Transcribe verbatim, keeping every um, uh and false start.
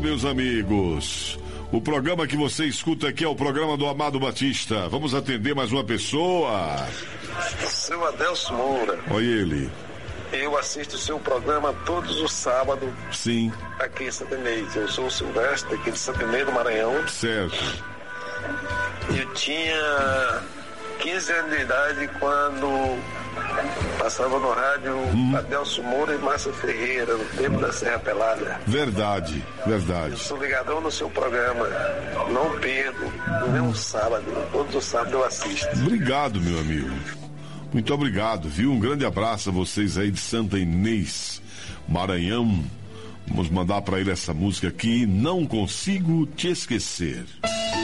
meus amigos. O programa que você escuta aqui é o programa do Amado Batista. Vamos atender mais uma pessoa. Seu Adelso Moura. Oi, ele. Eu assisto o seu programa todos os sábados. Sim. Aqui em Santa Inês. Eu sou o Silvestre, aqui de Santa Inês do Maranhão. Certo. Eu tinha quinze anos de idade quando passava no rádio hum. Adelso Moura e Márcia Ferreira, no tempo da Serra Pelada. Verdade, verdade. Eu sou ligadão no seu programa. Não perdo, nem um sábado. Todos os sábados eu assisto. Obrigado, meu amigo. Muito obrigado, viu? Um grande abraço a vocês aí de Santa Inês, Maranhão. Vamos mandar para ele essa música aqui, Não Consigo Te Esquecer.